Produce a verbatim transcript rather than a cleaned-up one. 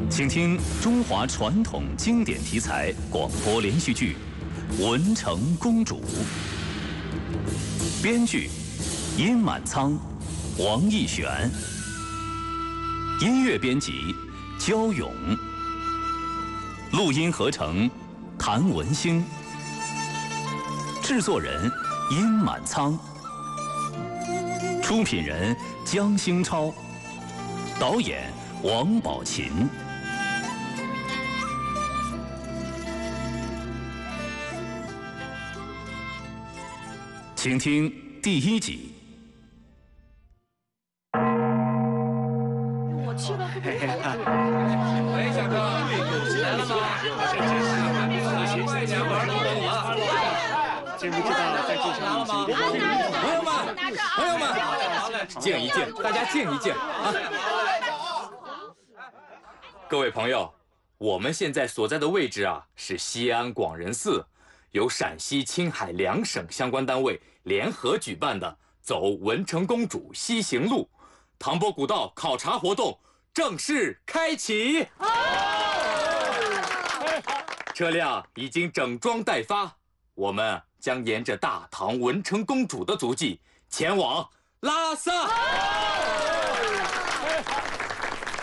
请听中华传统经典题材广播连续剧《文成公主》，编剧殷满仓、王义玄，音乐编辑焦勇，录音合成谭文兴，制作人殷满仓，出品人江兴超，导演王宝琴。请听第一集。 我去了，不哎，小哥，来了吗？ 真不知道在介绍你是一个朋友们，朋友们，见一见，大家见一见啊！各位朋友，我们现在所在的位置啊，是西安广仁寺，由陕西、青海两省相关单位联合举办的走文成公主西行路唐伯古道考察活动正式开启。车辆已经整装待发，我们将沿着大唐文成公主的足迹前往拉萨。